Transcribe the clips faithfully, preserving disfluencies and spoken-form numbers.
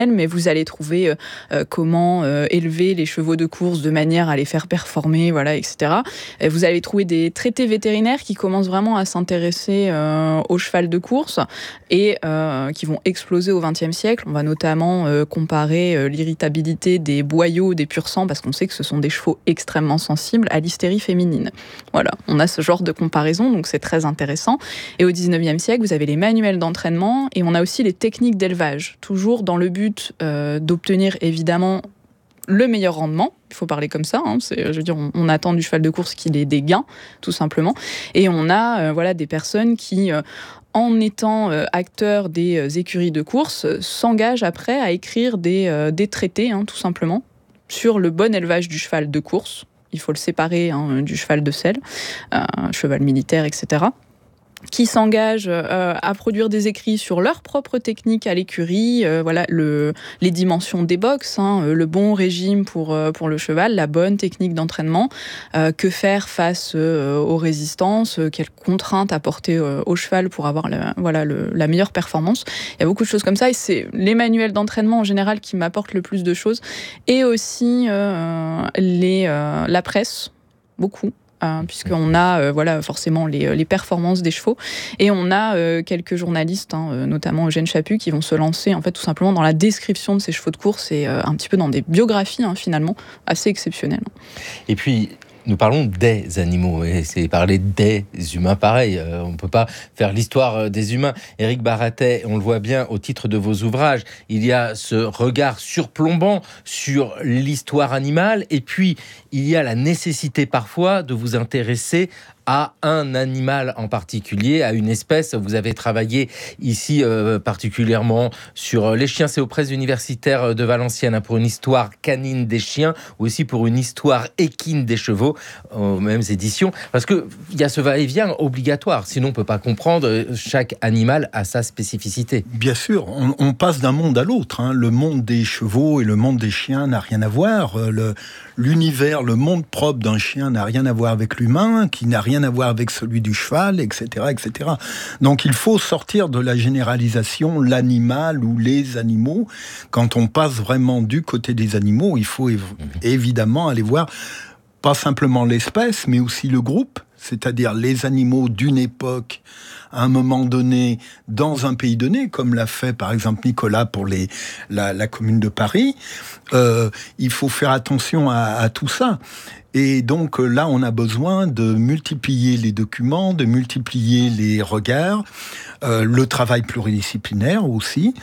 mais vous allez trouver euh, comment euh, élever les chevaux de course de manière à les faire performer, voilà, et cetera. Et vous allez trouver des traités vétérinaires qui commencent vraiment à s'intéresser euh, au cheval de course et euh, qui vont exploser au vingtième siècle. On va notamment euh, comparer euh, l'irritabilité des boyaux, des pur-sang, parce qu'on sait que ce sont des chevaux extrêmement sensibles à l'hystérie féminine. Voilà, on a ce genre de comparaison, donc c'est très intéressant. Et au dix-neuvième siècle, vous avez les manuels d'entraînement et on a aussi les techniques d'élevage, toujours dans le but Euh, d'obtenir évidemment le meilleur rendement. Il faut parler comme ça. Hein. C'est, je veux dire, on, on attend du cheval de course qu'il ait des gains, tout simplement. Et on a euh, voilà, des personnes qui, euh, en étant euh, acteurs des euh, écuries de course, euh, s'engagent après à écrire des, euh, des traités, hein, tout simplement, sur le bon élevage du cheval de course. Il faut le séparer hein, du cheval de selle, euh, cheval militaire, et cetera, qui s'engagent euh, à produire des écrits sur leur propre technique à l'écurie, euh, voilà, le, les dimensions des box, hein, le bon régime pour, euh, pour le cheval, la bonne technique d'entraînement, euh, que faire face euh, aux résistances, euh, quelles contraintes apporter euh, au cheval pour avoir la, voilà, le, la meilleure performance. Il y a beaucoup de choses comme ça et c'est les manuels d'entraînement en général qui m'apportent le plus de choses et aussi euh, les, euh, la presse, beaucoup. Euh, puisqu'on a euh, voilà, forcément les, les performances des chevaux. Et on a euh, quelques journalistes, hein, notamment Eugène Chaput, qui vont se lancer en fait, tout simplement dans la description de ces chevaux de course et euh, un petit peu dans des biographies, hein, finalement, assez exceptionnelles. Et puis, nous parlons des animaux, et c'est parler des humains pareil. Euh, on ne peut pas faire l'histoire des humains. Éric Baratet, on le voit bien au titre de vos ouvrages, il y a ce regard surplombant sur l'histoire animale, et puis il y a la nécessité parfois de vous intéresser à un animal en particulier, à une espèce. Vous avez travaillé ici euh, particulièrement sur les chiens. C'est aux presses universitaires de Valenciennes, hein, pour une histoire canine des chiens, ou aussi pour une histoire équine des chevaux, aux mêmes éditions. Parce qu'il y a ce va-et-vient obligatoire, sinon on ne peut pas comprendre. Chaque animal a sa spécificité. Bien sûr, on, on passe d'un monde à l'autre. Hein. Le monde des chevaux et le monde des chiens n'a rien à voir. Le, l'univers, le monde propre d'un chien n'a rien à voir avec l'humain, qui n'a rien à voir avec celui du cheval, et cetera, et cetera. Donc il faut sortir de la généralisation, l'animal ou les animaux. Quand on passe vraiment du côté des animaux, il faut év- évidemment aller voir pas simplement l'espèce, mais aussi le groupe, c'est-à-dire les animaux d'une époque, à un moment donné, dans un pays donné, comme l'a fait par exemple Nicolas pour les, la, la commune de Paris. Euh, il faut faire attention à, à tout ça. Et donc là, on a besoin de multiplier les documents, de multiplier les regards, euh, le travail pluridisciplinaire aussi.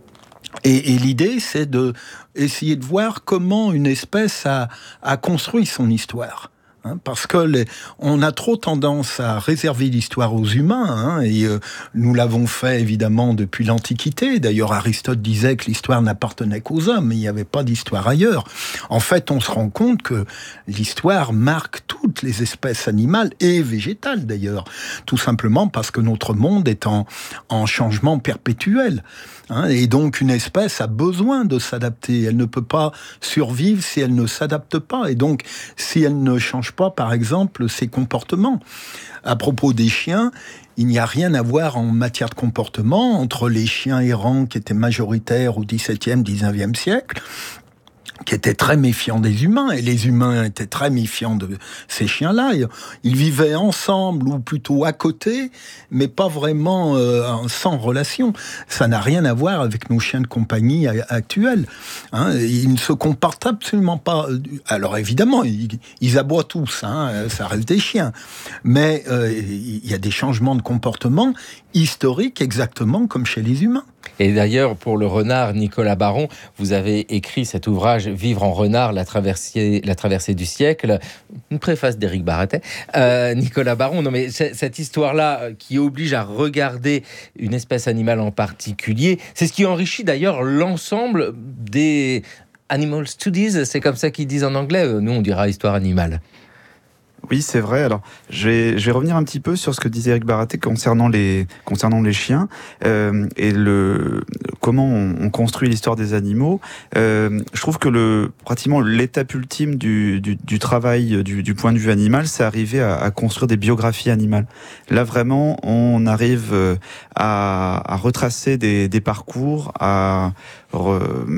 Et, et l'idée, c'est de essayer de voir comment une espèce a, a construit son histoire. Hein, parce que les, on a trop tendance à réserver l'histoire aux humains, hein, et euh, nous l'avons fait évidemment depuis l'Antiquité. D'ailleurs, Aristote disait que l'histoire n'appartenait qu'aux hommes, mais il n'y avait pas d'histoire ailleurs. En fait, on se rend compte que l'histoire marque toutes les espèces animales et végétales d'ailleurs, tout simplement parce que notre monde est en, en changement perpétuel. Hein, et donc une espèce a besoin de s'adapter. Elle ne peut pas survivre si elle ne s'adapte pas. Et donc, si elle ne change pas, par exemple, ses comportements. À propos des chiens, il n'y a rien à voir en matière de comportement entre les chiens errants qui étaient majoritaires au dix-septième, dix-neuvième siècle, qui étaient très méfiants des humains, et les humains étaient très méfiants de ces chiens-là. Ils vivaient ensemble, ou plutôt à côté, mais pas vraiment euh, sans relation. Ça n'a rien à voir avec nos chiens de compagnie actuels. Hein. Ils ne se comportent absolument pas... Alors évidemment, ils, ils aboient tous, hein, ça reste des chiens. Mais euh, il y a des changements de comportement historiques exactement comme chez les humains. Et d'ailleurs, pour le renard, Nicolas Baron, vous avez écrit cet ouvrage « Vivre en renard, la traversée, la traversée du siècle », une préface d'Éric Baratet. Euh, Nicolas Baron, non mais cette histoire-là qui oblige à regarder une espèce animale en particulier, c'est ce qui enrichit d'ailleurs l'ensemble des Animal Studies, c'est comme ça qu'ils disent en anglais, nous on dira histoire animale. Oui, c'est vrai. Alors, je vais, je vais revenir un petit peu sur ce que disait Éric Baraté concernant les, concernant les chiens euh, et le, comment on, on construit l'histoire des animaux. Euh, je trouve que le, pratiquement l'étape ultime du, du, du travail du, du point de vue animal, c'est arriver à, à construire des biographies animales. Là, vraiment, on arrive à, à retracer des, des parcours, à re,